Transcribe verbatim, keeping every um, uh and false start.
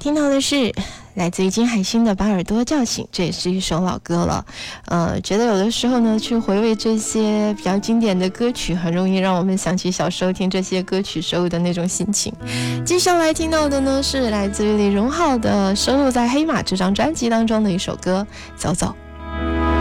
听到的是来自于金海心的《把耳朵叫醒》，这也是一首老歌了。呃，觉得有的时候呢，去回味这些比较经典的歌曲，很容易让我们想起小时候听这些歌曲时候的那种心情。接下来听到的呢，是来自于李荣浩的收录在《黑马》这张专辑当中的一首歌《走走》。